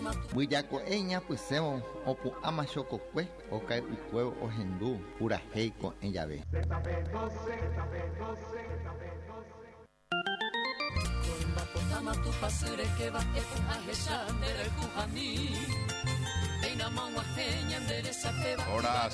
Buyaco eña pues semo opu ama chococue o cae ucuevo o hendú pura heico en llave. Hora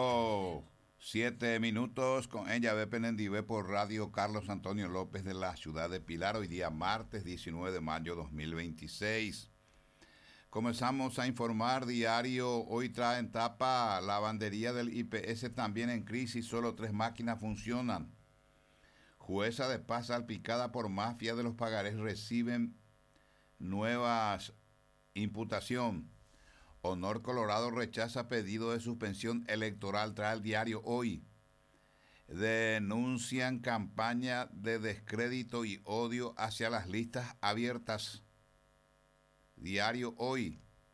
5:07 con ella ve Penendive por Radio Carlos Antonio López de la ciudad de Pilar. Hoy día martes 19 de mayo 2026. Comenzamos a informar diario. Hoy trae en tapa: lavandería del IPS también en crisis, solo 3 máquinas funcionan. Jueza de paz salpicada por mafia de los pagarés reciben nuevas imputación. Honor Colorado rechaza pedido de suspensión electoral, trae el diario Hoy. Denuncian campaña de descrédito y odio hacia las listas abiertas. Diario Hoy.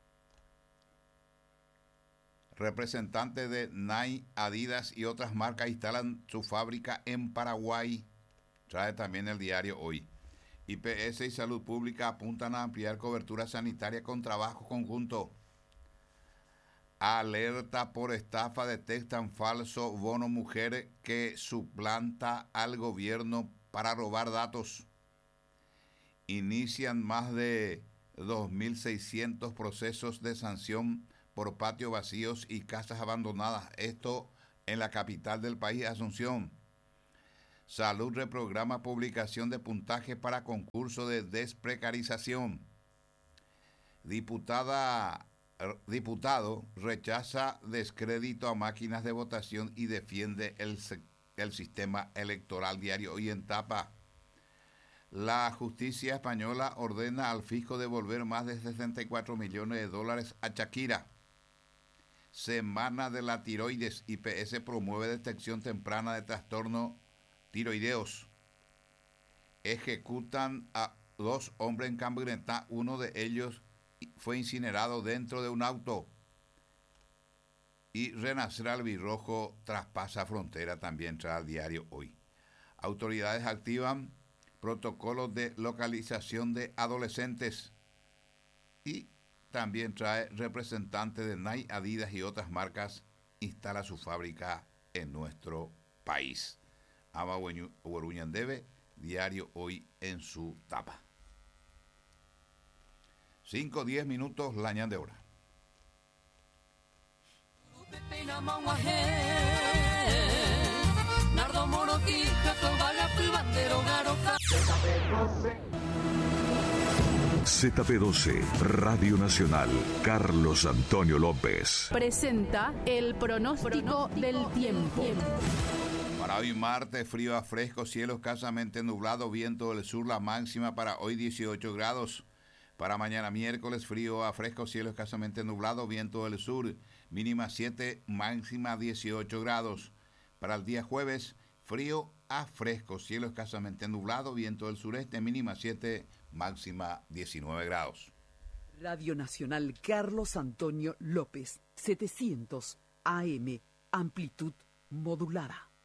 Representantes de Nike, Adidas y otras marcas instalan su fábrica en Paraguay. Trae también el diario Hoy. IPS y Salud Pública apuntan a ampliar cobertura sanitaria con trabajo conjunto. Alerta por estafa, detectan falso bono mujeres que suplanta al gobierno para robar datos. Inician más de 2.600 procesos de sanción por patios vacíos y casas abandonadas. Esto en la capital del país, Asunción. Salud reprograma publicación de puntaje para concurso de desprecarización. Diputado rechaza descrédito a máquinas de votación y defiende el sistema electoral. Diario Hoy en tapa. La justicia española ordena al fisco devolver más de 64 millones de dólares a Shakira. Semana de la tiroides. IPS promueve detección temprana de trastornos tiroideos. Ejecutan a 2 hombres en camioneta. Uno de ellos fue incinerado dentro de un auto. Y Renacer Albirrojo traspasa frontera, también trae al diario Hoy. Autoridades activan protocolos de localización de adolescentes. Y también trae representantes de Nike, Adidas y otras marcas instala su fábrica en nuestro país. Ama Uruñandebe, diario Hoy en su tapa. 5:10, la ñan de hora. ZP12, Radio Nacional, Carlos Antonio López. Presenta el pronóstico del tiempo. Para hoy martes, frío a fresco, cielo escasamente nublado, viento del sur, la máxima para hoy 18 grados. Para mañana miércoles, frío a fresco, cielo escasamente nublado, viento del sur, mínima 7, máxima 18 grados. Para el día jueves, frío a fresco, cielo escasamente nublado, viento del sureste, mínima 7, máxima 19 grados. Radio Nacional Carlos Antonio López, 700 AM, amplitud modulada.